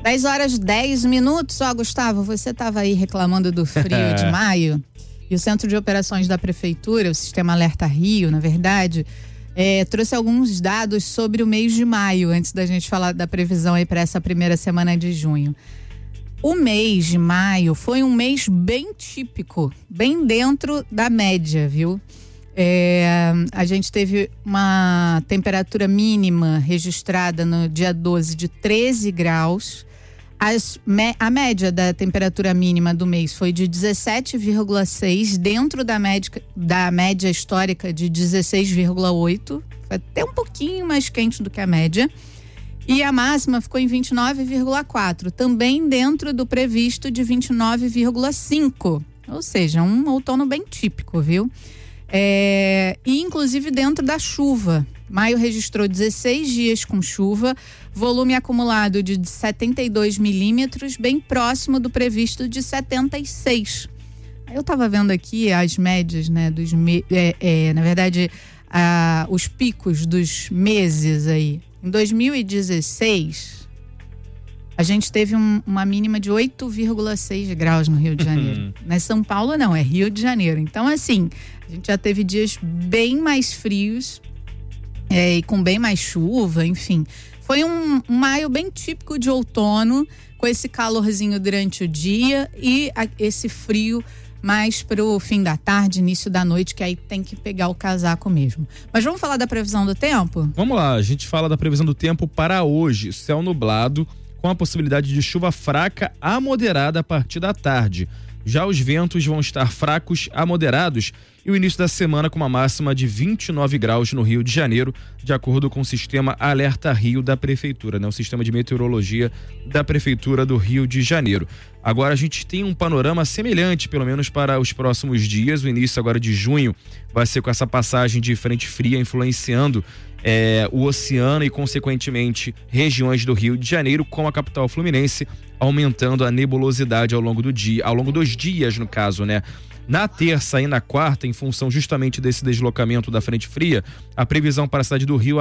10h10. Ó, Gustavo, você estava aí reclamando do frio de maio, e o Centro de Operações da Prefeitura, o Sistema Alerta Rio, na verdade, trouxe alguns dados sobre o mês de maio, antes da gente falar da previsão aí para essa primeira semana de junho. O mês de maio foi um mês bem típico, bem dentro da média, viu? A gente teve uma temperatura mínima registrada no dia 12 de 13 graus. A média da temperatura mínima do mês foi de 17,6, dentro da média histórica de 16,8. Foi até um pouquinho mais quente do que a média. E a máxima ficou em 29,4, também dentro do previsto de 29,5. Ou seja, um outono bem típico, viu? E inclusive dentro da chuva. Maio registrou 16 dias com chuva, volume acumulado de 72 milímetros, bem próximo do previsto de 76. Eu estava vendo aqui as médias, né, na verdade, os picos dos meses aí. Em 2016, a gente teve uma mínima de 8,6 graus no Rio de Janeiro. Não é São Paulo, não, é Rio de Janeiro. Então, assim, a gente já teve dias bem mais frios, e com bem mais chuva, enfim. Foi um maio bem típico de outono, com esse calorzinho durante o dia e esse frio mais pro fim da tarde, início da noite, que aí tem que pegar o casaco mesmo. Mas vamos falar da previsão do tempo? Vamos lá, a gente fala da previsão do tempo para hoje. Céu nublado, com a possibilidade de chuva fraca a moderada a partir da tarde. Já os ventos vão estar fracos a moderados e o início da semana com uma máxima de 29 graus no Rio de Janeiro, de acordo com o Sistema Alerta Rio da Prefeitura, né? O sistema de meteorologia da Prefeitura do Rio de Janeiro. Agora a gente tem um panorama semelhante, pelo menos para os próximos dias. O início agora de junho vai ser com essa passagem de frente fria influenciando o oceano e, consequentemente, regiões do Rio de Janeiro, com a capital fluminense, aumentando a nebulosidade ao longo do dia, ao longo dos dias, no caso, né? Na terça e na quarta, em função justamente desse deslocamento da frente fria, a previsão para a cidade do Rio